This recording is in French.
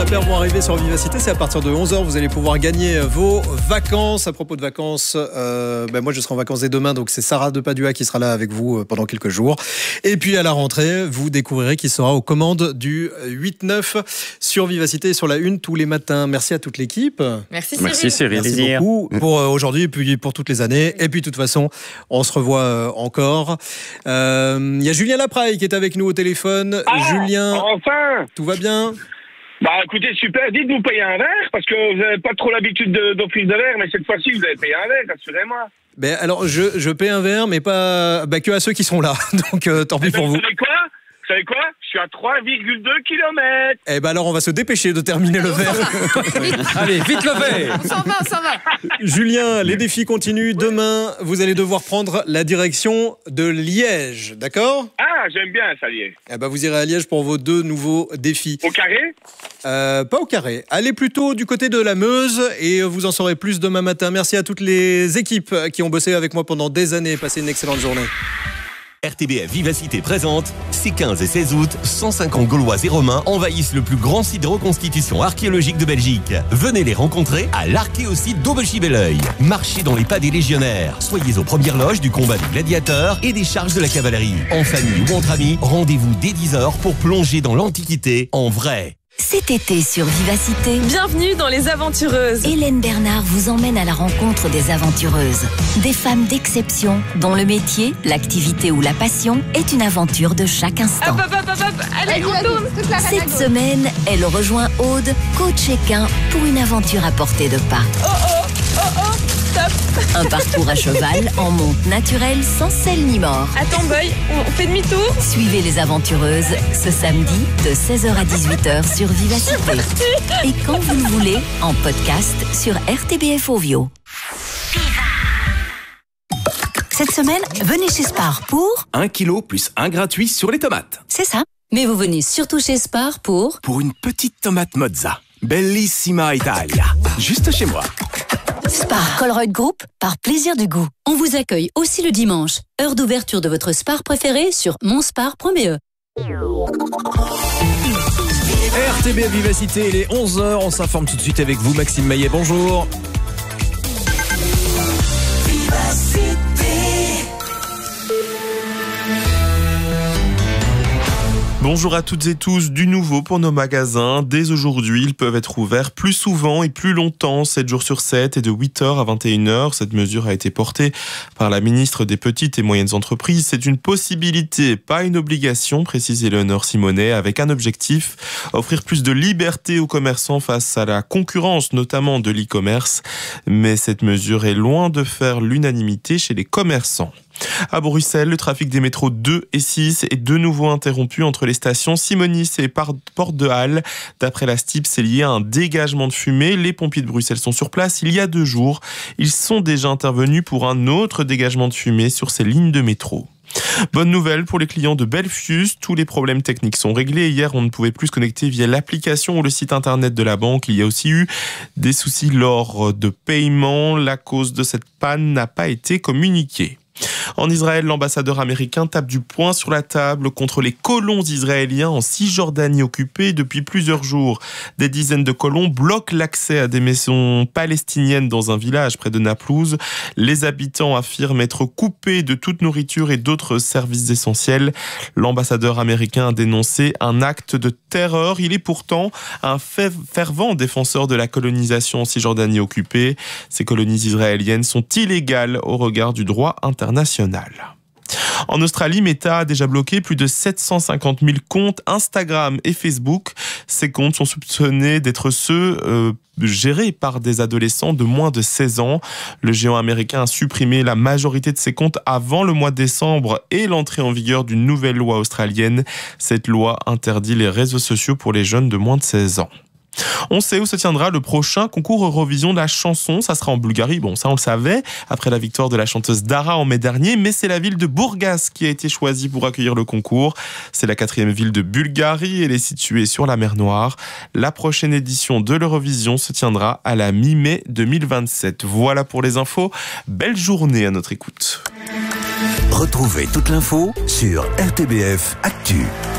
la paire vont arriver sur Vivacité. C'est à partir de 11h, vous allez pouvoir gagner vos vacances. À propos de vacances, moi je serai en vacances dès demain, donc c'est Sarah de Padua qui sera là avec vous pendant quelques jours. Et puis à la rentrée, vous découvrirez qui sera aux commandes du 8-9 sur Vivacité et sur la Une tous les matins. Merci à toute l'équipe. Merci Cyril. Merci beaucoup pour aujourd'hui et puis pour toutes les années. Et puis de toute façon, on se revoit encore. Il y a Julien Lapraille qui est avec nous au téléphone. Julien, enfin, tout va bien? Bah écoutez, super, dites-vous payer un verre, parce que vous n'avez pas trop l'habitude d'offrir de verre, mais cette fois-ci, vous avez payé un verre, rassurez-moi. Ben alors, je paie un verre, mais pas que à ceux qui sont là. Donc, tant pis pour vous. Vous savez quoi? Je suis à 3,2 km. Eh ben alors, on va se dépêcher de terminer le verre. Allez, vite le verre. On s'en va. Julien, les défis continuent. Demain, vous allez devoir prendre la direction de Liège, d'accord? Ah, j'aime bien ça, Liège. Eh ben, vous irez à Liège pour vos 2 nouveaux défis. Au carré? Pas au carré. Allez plutôt du côté de la Meuse et vous en saurez plus demain matin. Merci à toutes les équipes qui ont bossé avec moi pendant des années. Passez une excellente journée. RTBF Vivacité présente, ces 15 et 16 août, 150 Gaulois et Romains envahissent le plus grand site de reconstitution archéologique de Belgique. Venez les rencontrer à l'archéosite d'Aubechy-Belleuil. Marchez dans les pas des légionnaires. Soyez aux premières loges du combat des gladiateurs et des charges de la cavalerie. En famille ou entre amis, rendez-vous dès 10h pour plonger dans l'Antiquité en vrai. Cet été sur Vivacité, Bienvenue dans Les Aventureuses. Hélène Bernard vous emmène à la rencontre des aventureuses. Des femmes d'exception dont le métier, l'activité ou la passion est une aventure de chaque instant. Allez, on tourne. Cette semaine, elle rejoint Aude, coach équin, pour une aventure à portée de pas. Stop. Un parcours à cheval en monte naturelle sans selle ni mort. Attends, Boy, on fait demi-tour. Suivez les aventureuses ce samedi de 16h à 18h sur Vivacité. Et quand vous le voulez, en podcast sur RTBF Ovio. Cette semaine, venez chez Spar pour... 1 kilo plus 1 gratuit sur les tomates. C'est ça. Mais vous venez surtout chez Spar pour... Pour une petite tomate mozza. Bellissima Italia. Juste chez moi. Spar Colruyt Group, par plaisir du goût. On vous accueille aussi le dimanche. Heure d'ouverture de votre Spar préféré sur monspar.be. RTBF Vivacité, il est 11h. On s'informe tout de suite avec vous, Maxime Maillet. Bonjour. Bonjour à toutes et tous, du nouveau pour nos magasins. Dès aujourd'hui, ils peuvent être ouverts plus souvent et plus longtemps, 7 jours sur 7 et de 8h à 21h. Cette mesure a été portée par la ministre des Petites et Moyennes Entreprises. C'est une possibilité, pas une obligation, précise Éléonore Simonet, avec un objectif, offrir plus de liberté aux commerçants face à la concurrence, notamment de l'e-commerce. Mais cette mesure est loin de faire l'unanimité chez les commerçants. À Bruxelles, le trafic des métros 2 et 6 est de nouveau interrompu entre les stations Simonis et Porte de Halle. D'après la STIB, c'est lié à un dégagement de fumée. Les pompiers de Bruxelles sont sur place il y a 2 jours. Ils sont déjà intervenus pour un autre dégagement de fumée sur ces lignes de métro. Bonne nouvelle pour les clients de Belfius, tous les problèmes techniques sont réglés. Hier, on ne pouvait plus se connecter via l'application ou le site internet de la banque. Il y a aussi eu des soucis lors de paiement. La cause de cette panne n'a pas été communiquée. En Israël, l'ambassadeur américain tape du poing sur la table contre les colons israéliens en Cisjordanie occupée depuis plusieurs jours. Des dizaines de colons bloquent l'accès à des maisons palestiniennes dans un village près de Naplouse. Les habitants affirment être coupés de toute nourriture et d'autres services essentiels. L'ambassadeur américain a dénoncé un acte de terreur. Il est pourtant un fervent défenseur de la colonisation en Cisjordanie occupée. Ces colonies israéliennes sont illégales au regard du droit international. En Australie, Meta a déjà bloqué plus de 750 000 comptes Instagram et Facebook. Ces comptes sont soupçonnés d'être ceux gérés par des adolescents de moins de 16 ans. Le géant américain a supprimé la majorité de ses comptes avant le mois de décembre et l'entrée en vigueur d'une nouvelle loi australienne. Cette loi interdit les réseaux sociaux pour les jeunes de moins de 16 ans. On sait où se tiendra le prochain concours Eurovision de la chanson. Ça sera en Bulgarie. Bon, ça on le savait, après la victoire de la chanteuse Dara en mai dernier. Mais c'est la ville de Burgas qui a été choisie pour accueillir le concours. C'est la 4e ville de Bulgarie. Elle est située sur la mer Noire. La prochaine édition de l'Eurovision se tiendra à la mi-mai 2027. Voilà pour les infos. Belle journée à notre écoute. Retrouvez toute l'info sur RTBF Actu.